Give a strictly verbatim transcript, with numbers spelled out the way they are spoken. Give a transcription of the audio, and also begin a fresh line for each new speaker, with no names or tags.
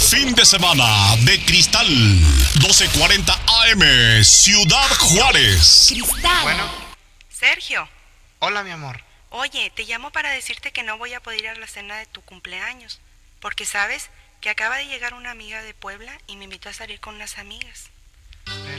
fin de semana de Cristal doce cuarenta A M, Ciudad Juárez.
Cristal.
Bueno.
Sergio.
Hola, mi amor.
Oye, te llamo para decirte que no voy a poder ir a la cena de tu cumpleaños, porque sabes que acaba de llegar una amiga de Puebla y me invitó a salir con unas amigas.